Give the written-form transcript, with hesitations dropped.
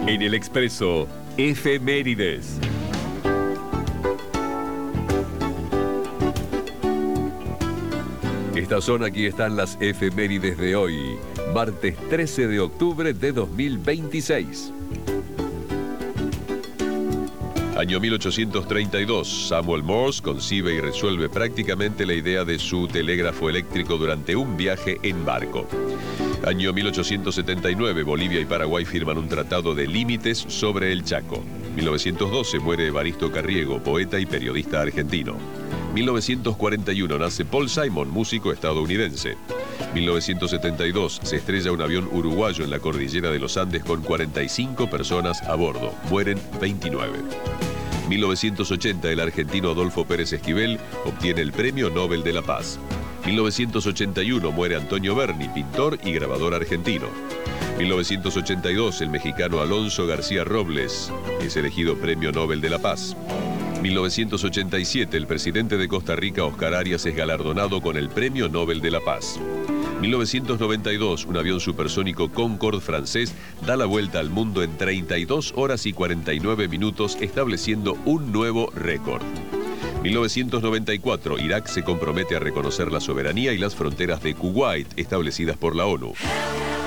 En el Expreso, efemérides. Aquí están las efemérides de hoy, martes 13 de octubre de 2026. Año 1832, Samuel Morse concibe y resuelve prácticamente la idea de su telégrafo eléctrico durante un viaje en barco. Año 1879, Bolivia y Paraguay firman un tratado de límites sobre el Chaco. 1912, muere Evaristo Carriego, poeta y periodista argentino. 1941, nace Paul Simon, músico estadounidense. 1972, se estrella un avión uruguayo en la cordillera de los Andes con 45 personas a bordo. Mueren 29. 1980, el argentino Adolfo Pérez Esquivel obtiene el Premio Nobel de la Paz. 1981, muere Antonio Berni, pintor y grabador argentino. 1982, el mexicano Alonso García Robles es elegido Premio Nobel de la Paz. 1987, el presidente de Costa Rica, Oscar Arias, es galardonado con el Premio Nobel de la Paz. 1992, un avión supersónico Concorde francés da la vuelta al mundo en 32 horas y 49 minutos, estableciendo un nuevo récord. 1994, Irak se compromete a reconocer la soberanía y las fronteras de Kuwait establecidas por la ONU.